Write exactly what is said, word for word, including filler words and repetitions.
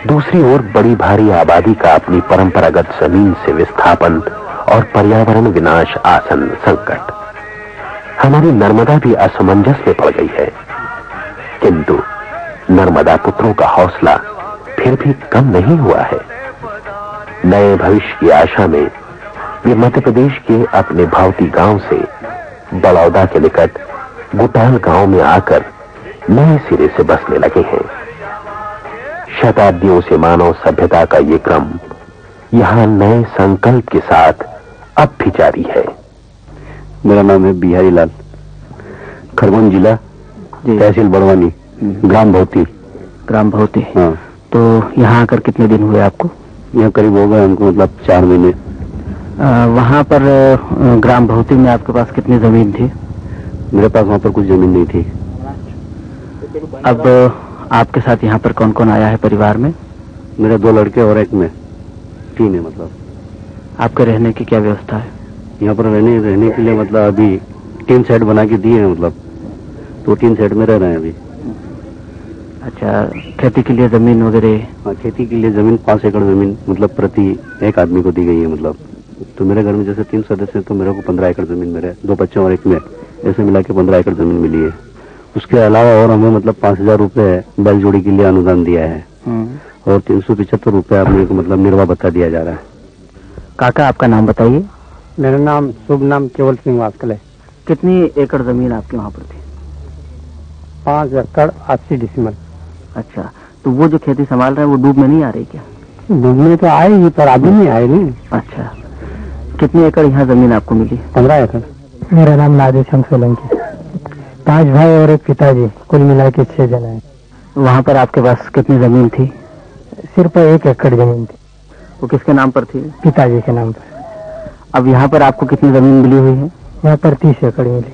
दूसरी ओर बड़ी भारी आबादी का अपनी परंपरागत जमीन से विस्थापन और पर्यावरण विनाश आसन संकट। हमारी नर्मदा भी असमंजस में पड़ गई है, किंतु नर्मदा पुत्रों का हौसला फिर भी कम नहीं हुआ है। नए भविष्य की आशा में वे मध्य प्रदेश के अपने भावती गांव से बड़ौदा के निकट गुटाल गांव में आकर नए सिरे से बसने लगे हैं। शताब्दियों से मानव सभ्यता का ये क्रम यहां नए संकल्प के साथ अब भी जारी है। मेरा नाम है बिहारी लाल, खरगोन जिला, तहसील बड़वानी, ग्राम भौती। ग्राम भौती। हाँ। तो यहाँ आकर कितने दिन हुए आपको? यहाँ करीब हो गए हमको मतलब चार महीने। वहाँ पर ग्राम भौती में आपके पास कितनी जमीन थी? मेरे पास वहाँ पर कुछ जमीन नहीं थी। अब आपके साथ यहाँ पर कौन कौन आया है परिवार में? मेरे दो लड़के और एक मैं, तीन है। मतलब आपके रहने की क्या व्यवस्था है? यहाँ पर रहने रहने के लिए मतलब अभी तीन सेट बना के दिए हैं, मतलब तो तीन सेट में रह रहे हैं अभी। अच्छा, खेती के लिए जमीन वगैरह? हाँ, खेती के लिए जमीन पांच एकड़ जमीन मतलब प्रति एक आदमी को दी गई है। मतलब तो मेरे घर में जैसे तीन सदस्य तो मेरे को पंद्रह एकड़ जमीन, मेरे दो बच्चे और एक में, ऐसे मिला के पंद्रह एकड़ जमीन मिली है। उसके अलावा और हमें मतलब पांच हजार रूपये बैल जोड़ी के लिए अनुदान दिया है और तीन सौ पिछहत्तर रूपये अपने को मतलब निर्वाह भत्ता दिया जा रहा है। काका, आपका नाम बताइए। मेरा नाम शुभ नाम केवल सिंह वास्कल है। कितनी एकड़ जमीन आपके वहाँ पर थी? पाँच एकड़ अस्सी डिसमल। अच्छा, तो वो जो खेती संभाल रहे हैं वो डूब में नहीं आ रही क्या? डूबने तो आएगी पर अभी नहीं आए नहीं। अच्छा, कितनी एकड़ यहाँ जमीन आपको मिली? पंद्रह एकड़। मेरा नाम नादेशम सोलंकी, पांच भाई और एक पिताजी, कुल मिला के छह जन है। वहाँ पर आपके पास कितनी जमीन थी? सिर्फ एक एकड़ जमीन थी। वो किसके नाम पर थी? पिताजी के नाम पर। अब यहाँ पर आपको कितनी जमीन मिली हुई है? यहाँ पर तीस एकड़ मिली।